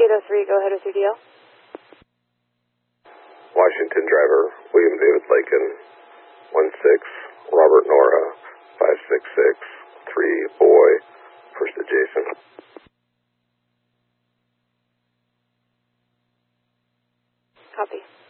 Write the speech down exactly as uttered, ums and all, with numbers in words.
eight oh three, go ahead with your D L. Washington driver, William David Lakin, one six, Robert Nora, five six six, three, boy, first adjacent. Copy.